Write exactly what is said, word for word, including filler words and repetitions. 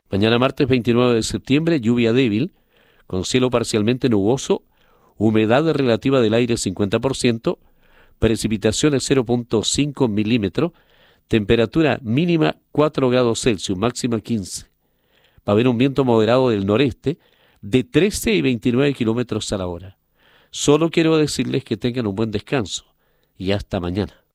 Mañana martes veintinueve de septiembre, lluvia débil, con cielo parcialmente nuboso, humedad relativa del aire cincuenta por ciento, precipitaciones cero punto cinco milímetros, temperatura mínima cuatro grados Celsius, máxima quince. Va a haber un viento moderado del noreste de trece y veintinueve kilómetros a la hora. Solo quiero decirles que tengan un buen descanso y hasta mañana.